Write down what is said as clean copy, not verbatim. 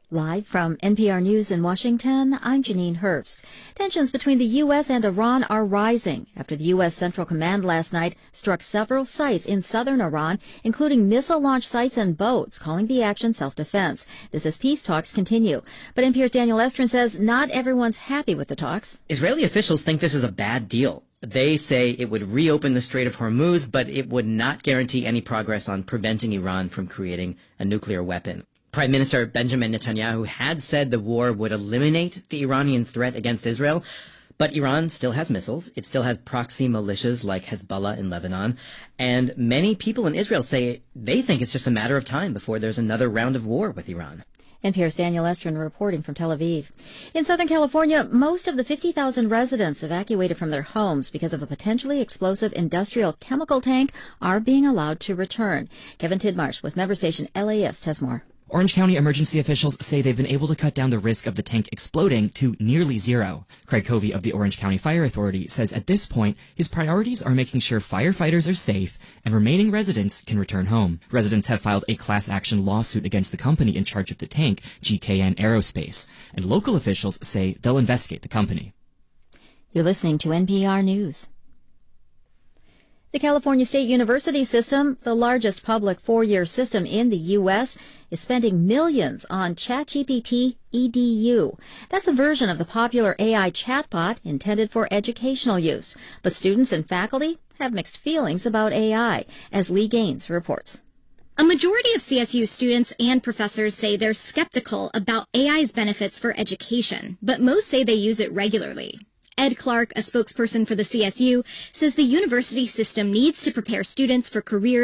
Live from NPR News in Washington, I'm Janine Herbst. Tensions between the U.S. and Iran are rising after the U.S. Central Command last night struck several sites in southern Iran, including missile launch sites and boats, calling the action self-defense. This as peace talks continue. But NPR's Daniel Estrin says not everyone's happy with the talks. Israeli officials think this is a bad deal. They say it would reopen the Strait of Hormuz, but it would not guarantee any progress on preventing Iran from creating a nuclear weapon. Prime Minister Benjamin Netanyahu had said the war would eliminate the Iranian threat against Israel, but Iran still has missiles. It still has proxy militias like Hezbollah in Lebanon, and many people in Israel say they think it's just a matter of time before there's another round of war with Iran. NPR's Daniel Estrin reporting from Tel Aviv. In Southern California, most of the 50,000 residents evacuated from their homes because of a potentially explosive industrial chemical tank are being allowed to return. Kevin Tidmarsh with member station LAS tells more. Orange County emergency officials say they've been able to cut down the risk of the tank exploding to nearly zero. Craig Covey of the Orange County Fire Authority says at this point, his priorities are making sure firefighters are safe and remaining residents can return home. Residents have filed a class action lawsuit against the company in charge of the tank, GKN Aerospace, and local officials say they'll investigate the company. You're listening to NPR News. The California State University system, the largest public four-year system in the U.S., is spending millions on ChatGPT EDU. That's a version of the popular AI chatbot intended for educational use. But students and faculty have mixed feelings about AI, as Lee Gaines reports. A majority of CSU students and professors say they're skeptical about AI's benefits for education, but most say they use it regularly. Ed Clark, a spokesperson for the CSU, says the university system needs to prepare students for careers